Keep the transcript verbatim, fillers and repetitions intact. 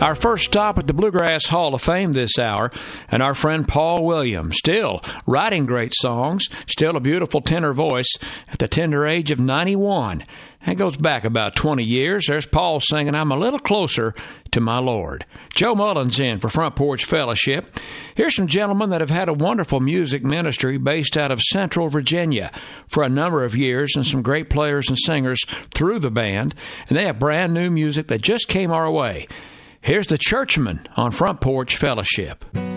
Our first stop at the Bluegrass Hall of Fame this hour, and our friend Paul Williams, still writing great songs, still a beautiful tenor voice at the tender age of ninety-one. That goes back about twenty years. There's Paul singing, "I'm a Little Closer to My Lord." Joe Mullins in for Front Porch Fellowship. Here's some gentlemen that have had a wonderful music ministry based out of Central Virginia for a number of years, and some great players and singers through the band. And they have brand new music that just came our way. Here's the Churchmen on Front Porch Fellowship.